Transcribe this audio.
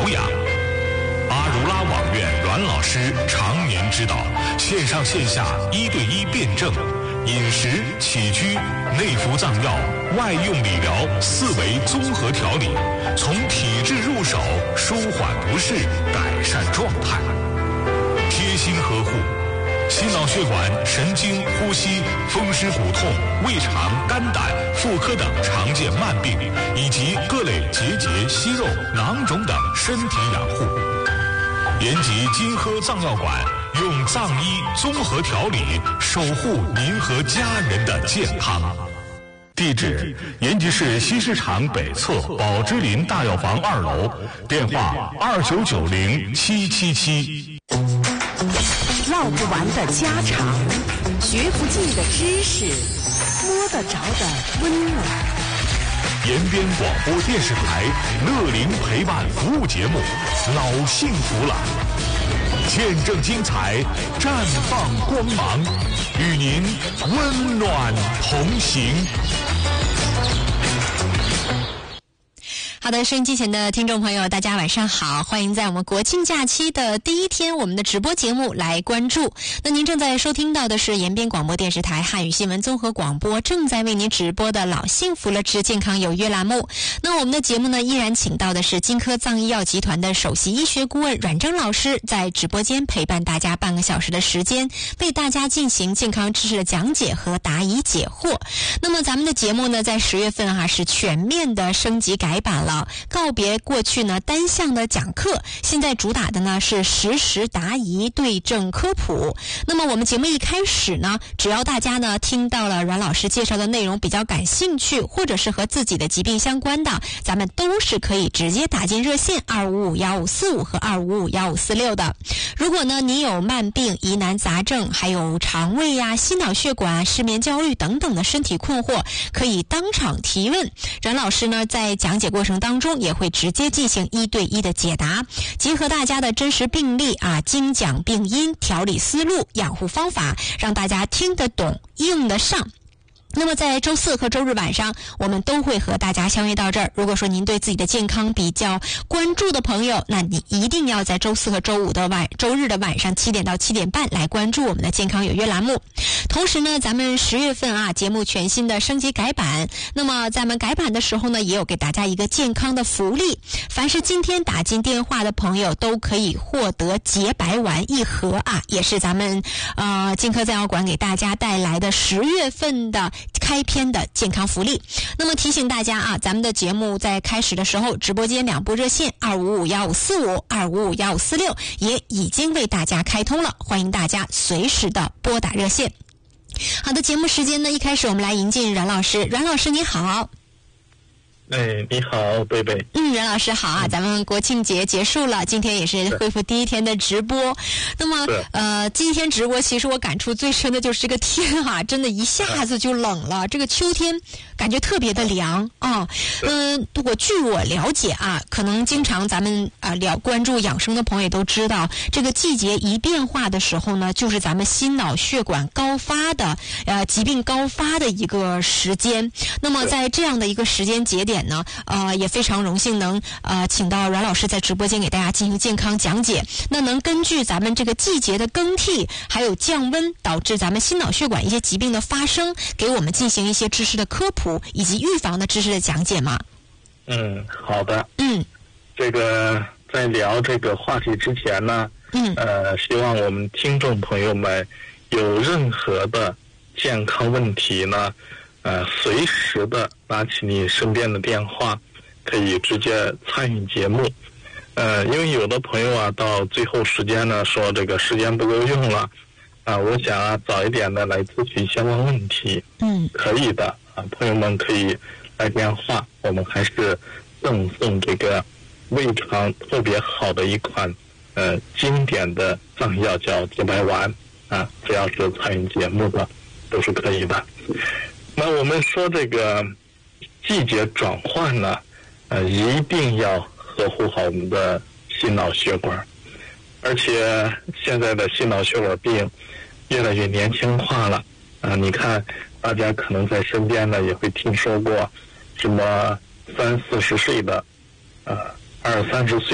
补养。阿如拉网院阮老师常年指导，线上线下1对1辩证，饮食、起居、内服藏药、外用理疗4维综合调理，从体质入手，舒缓不适，改善状态，贴心呵护。心脑血管、神经、呼吸、风湿骨痛、胃肠、肝胆、妇科等常见慢病，以及各类结节、息肉、囊肿等身体养护。延吉金科藏药馆用藏医综合调理，守护您和家人的健康。地址：延吉市西市场北侧宝芝林大药房2楼，电话2990-777。 唠不完的家常，学不尽的知识，摸得着的温暖。 延边广播电视台乐龄陪伴服务节目《老幸福了》，见证精彩，绽放光芒，与您温暖同行。 好的，收音机前的听众朋友，大家晚上好，欢迎在我们国庆假期的第一天，我们的直播节目来关注。那您正在收听到的是延边广播电视台汉语新闻综合广播正在为您直播的老幸福了之健康有约栏目。那我们的节目呢，依然请到的是金科藏医药集团的首席医学顾问阮征老师，在直播间陪伴大家半个小时的时间，为大家进行健康知识的讲解和答疑解惑。那么咱们的节目呢，在10月份是全面的升级改版了。告别过去呢单向的讲课，现在主打的呢是实时答疑对症科普。那么我们节目一开始呢，只要大家呢听到了阮老师介绍的内容比较感兴趣，或者是和自己的疾病相关的，咱们都是可以直接打进热线25515545和25515546的。如果呢你有慢病、疑难杂症，还有肠胃心脑血管、失眠焦虑等等的身体困惑，可以当场提问，阮老师呢在讲解过程当中也会直接进行1对1的解答，结合大家的真实病例精讲病因、调理思路、养护方法，让大家听得懂、用得上。那么在周4和周日晚上，我们都会和大家相约到这儿。如果说您对自己的健康比较关注的朋友，那你一定要在周4和周日的晚上7点到7点半来关注我们的健康有约栏目。同时呢，咱们10月份节目全新的升级改版。那么在我们改版的时候呢，也有给大家一个健康的福利，凡是今天打进电话的朋友都可以获得洁白丸1盒也是咱们金科藏药馆给大家带来的10月份的开篇的健康福利。那么提醒大家咱们的节目在开始的时候，直播间2部热线25515545、25515546也已经为大家开通了，欢迎大家随时的拨打热线。好的，节目时间呢，一开始我们来迎进阮老师。阮老师你好。 你好，贝贝。 阮老师好咱们国庆节结束了，今天也是恢复第一天的直播。那么今天直播其实我感触最深的就是这个天真的一下子就冷了，这个秋天感觉特别的凉据我了解可能经常咱们关注养生的朋友也都知道，这个季节一变化的时候呢，就是咱们心脑血管高发的疾病高发的一个时间。那么在这样的一个时间节点呢，也非常荣幸能请到阮老师在直播间给大家进行健康讲解。那能根据咱们这个季节的更替还有降温导致咱们心脑血管一些疾病的发生，给我们进行一些知识的科普以及预防的知识的讲解吗？ 好的。这个在聊这个话题之前呢，希望我们听众朋友们有任何的健康问题呢，随时的拿起你身边的电话，可以直接参与节目。因为有的朋友到最后时间呢说这个时间不够用了我想早一点的来咨询相关问题。可以的朋友们可以来电话，我们还是赠送这个胃肠特别好的一款经典的藏药叫洁白丸只要是参与节目的都是可以的。那我们说这个季节转换呢一定要呵护好我们的心脑血管，而且现在的心脑血管病越来越年轻化了你看大家可能在身边呢也会听说过什么30-40岁的20-30岁